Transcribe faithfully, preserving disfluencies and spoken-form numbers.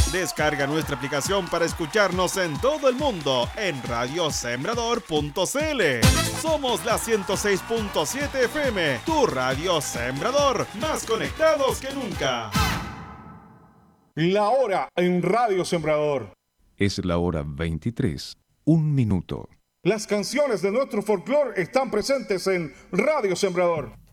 Descarga nuestra aplicación para escucharnos en todo el mundo en radio sembrador punto c l. Somos la ciento seis punto siete F M, tu radio Sembrador, más conectados que nunca. La hora en Radio Sembrador. Es la hora veintitrés, un minuto. Las canciones de nuestro folclore están presentes en Radio Sembrador.